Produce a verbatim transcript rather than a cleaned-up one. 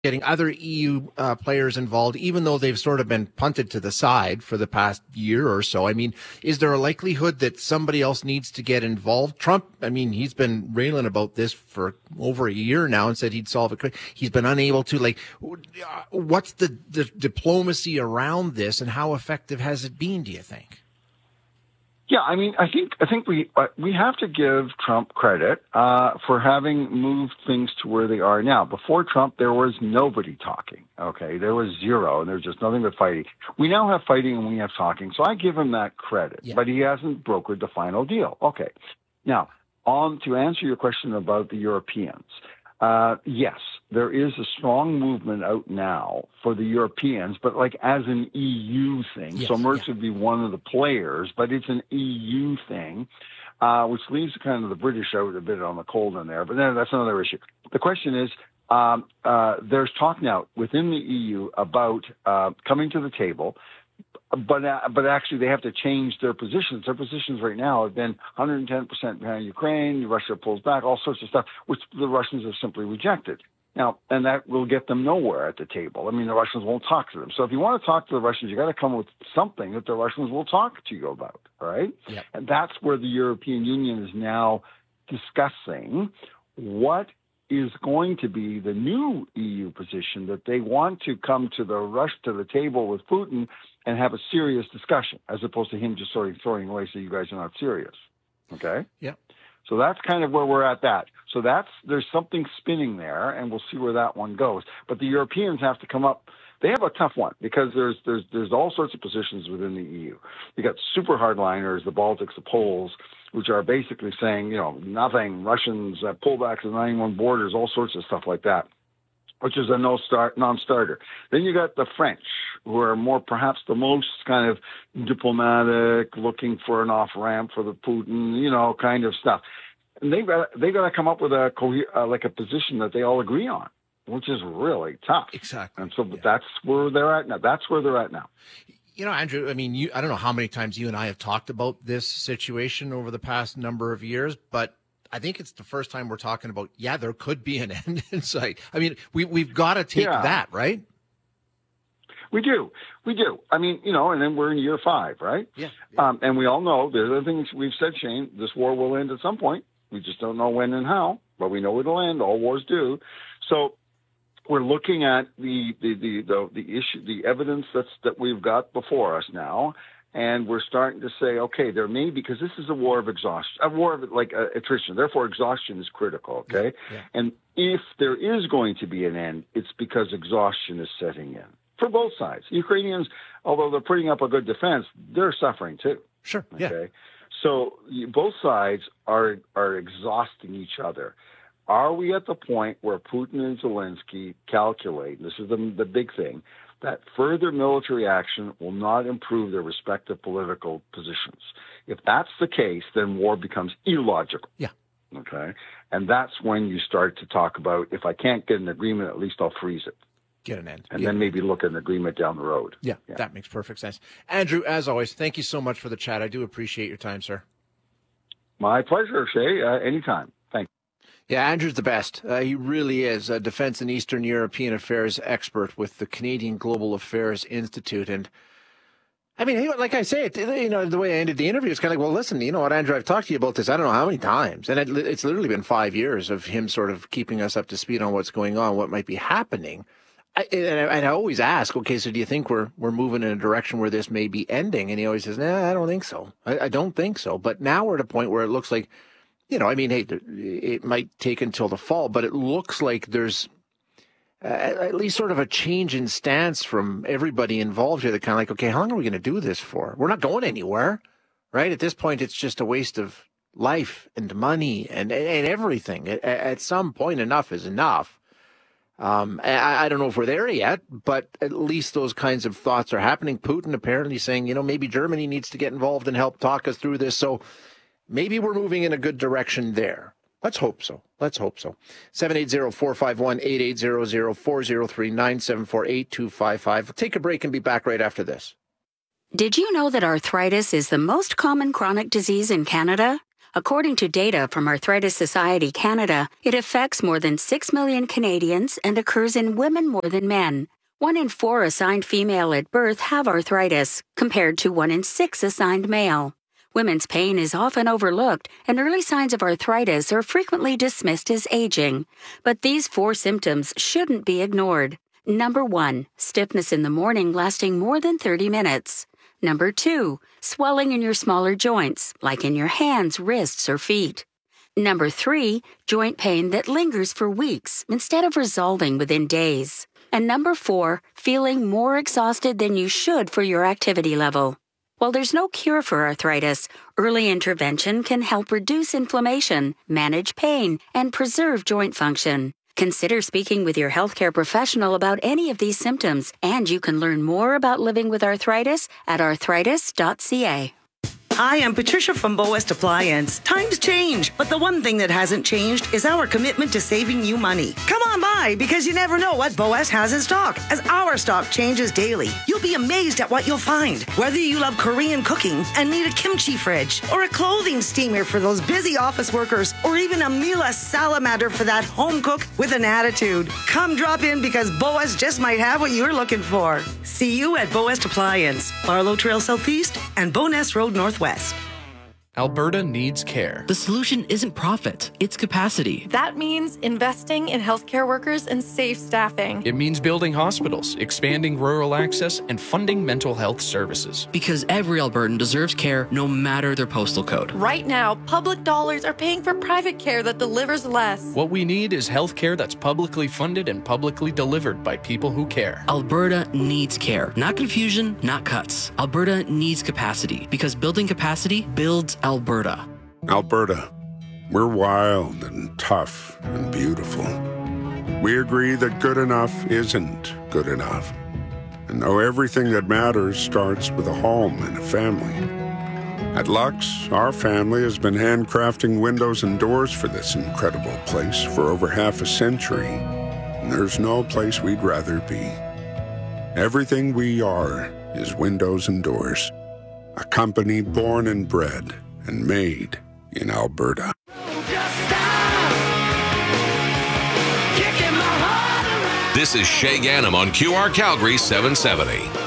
getting other E U uh, players involved, even though they've sort of been punted to the side for the past year or so. I mean, is there a likelihood that somebody else needs to get involved? Trump, I mean, he's been railing about this for over a year now and said he'd solve it. He's been unable to. Like, what's the, the diplomacy around this, and how effective has it been, do you think? Yeah, I mean, I think I think we uh, we have to give Trump credit uh, for having moved things to where they are now. Before Trump, there was nobody talking. Okay, there was zero, and there's just nothing but fighting. We now have fighting and we have talking, so I give him that credit. Yeah. But he hasn't brokered the final deal. Okay, now on to answer your question about the Europeans. Uh, yes, there is a strong movement out now for the Europeans, but like as an E U thing. Yes, so Merz yeah. would be one of the players, but it's an E U thing, uh, which leaves kind of the British out a bit on the cold in there. But then that's another issue. The question is, um, uh, there's talk now within the E U about uh, coming to the table. But uh, but actually, they have to change their positions. Their positions right now have been one hundred ten percent behind Ukraine. Russia pulls back, all sorts of stuff, which the Russians have simply rejected. Now, and that will get them nowhere at the table. I mean, the Russians won't talk to them. So if you want to talk to the Russians, you got to come with something that the Russians will talk to you about, right? Yep. And that's where the European Union is now discussing what is going to be the new E U position, that they want to come to the rush to the table with Putin and have a serious discussion, as opposed to him just sort of throwing away, so you guys are not serious. Okay? Yeah. So that's kind of where we're at that. So that's, there's something spinning there, and we'll see where that one goes. But the Europeans have to come up. They have a tough one because there's there's there's all sorts of positions within the E U. You got super hardliners, the Baltics, the Poles, which are basically saying, you know, nothing, Russians, uh, pullbacks of ninety-one borders, all sorts of stuff like that, which is a no start non-starter. Then you got the French, who are more perhaps the most kind of diplomatic, looking for an off-ramp for the Putin, you know, kind of stuff. And they've got they've got to come up with a uh, like a position that they all agree on, which is really tough. Exactly. And so yeah. that's where they're at now. That's where they're at now. You know, Andrew, I mean, you, I don't know how many times you and I have talked about this situation over the past number of years, but I think it's the first time we're talking about, yeah, there could be an end in sight. I mean, we, we've got to take yeah. that, right? We do. We do. I mean, you know, and then we're in year five, right? Yeah. yeah. Um, and we all know there's other things we've said, Shane, this war will end at some point. We just don't know when and how, but we know it'll end. All wars do. So we're looking at the the the the, the issue, the evidence that's that we've got before us now, and we're starting to say, okay, there may be, because this is a war of exhaustion, a war of like uh, attrition. Therefore, exhaustion is critical. Okay, yeah, yeah. And if there is going to be an end, it's because exhaustion is setting in for both sides. Ukrainians, although they're putting up a good defense, they're suffering too. Sure. Okay. Yeah. So you, both sides are are exhausting each other. Are we at the point where Putin and Zelensky calculate, this is the, the big thing, that further military action will not improve their respective political positions? If that's the case, then war becomes illogical. Yeah. Okay? And that's when you start to talk about, if I can't get an agreement, at least I'll freeze it. Get an end. And yeah. then maybe look at an agreement down the road. Yeah, yeah, that makes perfect sense. Andrew, as always, thank you so much for the chat. I do appreciate your time, sir. My pleasure, Shay. Uh, anytime. Thanks. Yeah, Andrew's the best. Uh, he really is a defense and Eastern European affairs expert with the Canadian Global Affairs Institute. And I mean, like I say, you know, the way I ended the interview, it's kind of like, well, listen, you know what, Andrew, I've talked to you about this I don't know how many times. And it, it's literally been five years of him sort of keeping us up to speed on what's going on, what might be happening. I, and, I, and I always ask, okay, so do you think we're we're moving in a direction where this may be ending? And he always says, nah, I don't think so. I, I don't think so. But now we're at a point where it looks like, you know, I mean, hey, it might take until the fall, but it looks like there's uh, at least sort of a change in stance from everybody involved here. That kind of like, okay, how long are we going to do this for? We're not going anywhere, right? At this point, it's just a waste of life and money and, and everything. At, at some point, enough is enough. Um, I, I don't know if we're there yet, but at least those kinds of thoughts are happening. Putin apparently saying, you know, maybe Germany needs to get involved and help talk us through this. So maybe we're moving in a good direction there. Let's hope so. Let's hope so. seven eight zero, four five one, eight eight zero zero, four zero three, nine seven four, eight two five five. We'll take a break and be back right after this. Did you know that arthritis is the most common chronic disease in Canada? According to data from Arthritis Society Canada, it affects more than six million Canadians and occurs in women more than men. One in four assigned female at birth have arthritis, compared to one in six assigned male. Women's pain is often overlooked, and early signs of arthritis are frequently dismissed as aging. But these four symptoms shouldn't be ignored. Number one, stiffness in the morning lasting more than thirty minutes. Number two, swelling in your smaller joints, like in your hands, wrists, or feet. Number three, joint pain that lingers for weeks instead of resolving within days. And number four, feeling more exhausted than you should for your activity level. While there's no cure for arthritis, early intervention can help reduce inflammation, manage pain, and preserve joint function. Consider speaking with your healthcare professional about any of these symptoms, and you can learn more about living with arthritis at arthritis dot c a. Hi, I'm Patricia from Bow West Appliance. Times change, but the one thing that hasn't changed is our commitment to saving you money. Come on by, because you never know what Bow West has in stock, as our stock changes daily. You'll be amazed at what you'll find. Whether you love Korean cooking and need a kimchi fridge, or a clothing steamer for those busy office workers, or even a Miele salamander for that home cook with an attitude. Come drop in, because Bow West just might have what you're looking for. See you at Bow West Appliance, Barlow Trail Southeast and Bowness Road Northwest. Alberta needs care. The solution isn't profit, it's capacity. That means investing in healthcare workers and safe staffing. It means building hospitals, expanding rural access, and funding mental health services. Because every Albertan deserves care no matter their postal code. Right now, public dollars are paying for private care that delivers less. What we need is healthcare that's publicly funded and publicly delivered by people who care. Alberta needs care. Not confusion, not cuts. Alberta needs capacity, because building capacity builds Alberta. Alberta, we're wild and tough and beautiful. We agree that good enough isn't good enough. And know everything that matters starts with a home and a family. At Lux, our family has been handcrafting windows and doors for this incredible place for over half a century. And there's no place we'd rather be. Everything we are is windows and doors. A company born and bred and made in Alberta. This is Shay Ganem on Q R Calgary seven seventy.